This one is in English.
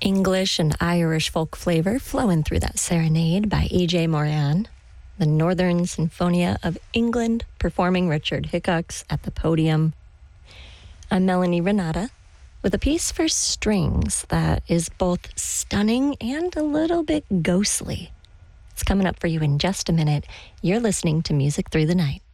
English and Irish folk flavor flowing through that serenade by E.J. Moran, the Northern Sinfonia of England performing Richard Hickox at the podium. I'm Melanie Renata with a piece for strings that is both stunning and a little bit ghostly. It's coming up for you in just a minute. You're listening to Music Through the Night.